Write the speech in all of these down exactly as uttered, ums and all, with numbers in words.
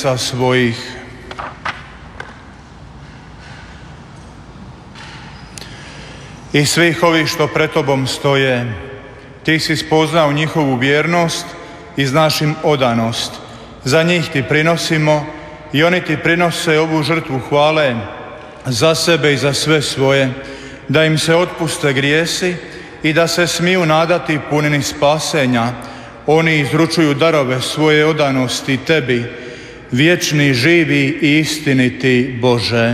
srca svojih. I svih ovih što pred tobom stoje, ti si spoznao njihovu vjernost i znaš im odanost. Za njih ti prinosimo i oni ti prinose ovu žrtvu hvale za sebe i za sve svoje, da im se otpuste grijesi i da se smiju nadati punini spasenja. Oni izručuju darove svoje odanosti tebi, vječni, živi i istiniti Bože.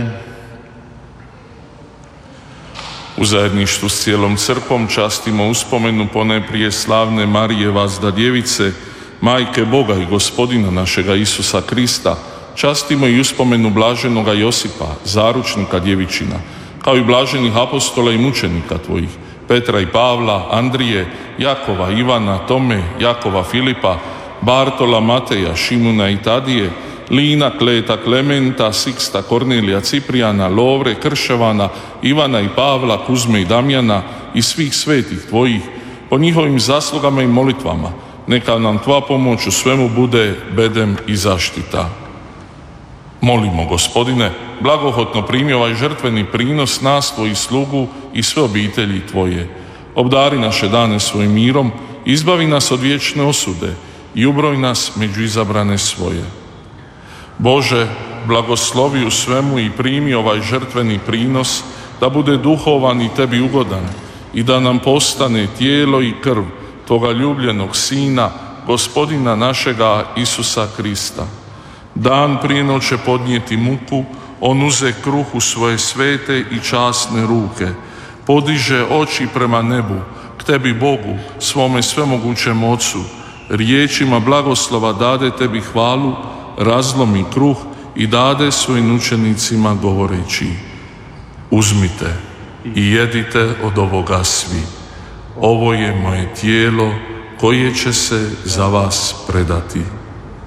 U zajedništvu s cijelom crkvom častimo uspomenu ponajprije slavne Marije Vazda Djevice, Majke Boga i Gospodina našega Isusa Krista. Častimo i uspomenu blaženoga Josipa, zaručnika djevičina, kao i blaženih apostola i mučenika tvojih, Petra i Pavla, Andrije, Jakova, Ivana, Tome, Jakova, Filipa, Bartola, Mateja, Šimuna i Tadije, Lina, Kleta, Klementa, Siksta, Kornelija, Ciprijana, Lovre, Krševana, Ivana i Pavla, Kuzme i Damjana i svih svetih tvojih, po njihovim zaslugama i molitvama, neka nam tva pomoć u svemu bude bedem i zaštita. Molimo, Gospodine, blagohotno primi ovaj žrtveni prinos nas, tvojih slugu i sve obitelji tvoje. Obdari naše dane svojim mirom, izbavi nas od vječne osude i ubroj nas među izabrane svoje. Bože, blagoslovi u svemu i primi ovaj žrtveni prinos, da bude duhovan i tebi ugodan i da nam postane tijelo i krv Tvoga ljubljenog Sina, Gospodina našega Isusa Krista. Dan prije noće podnijeti muku, on uze kruh u svoje svete i časne ruke, podiže oči prema nebu, k tebi Bogu, svome svemogućem Ocu, riječima blagoslova dade tebi hvalu, razlomi kruh i dade svojim učenicima govoreći: uzmite i jedite od ovoga svi. Ovo je moje tijelo koje će se za vas predati.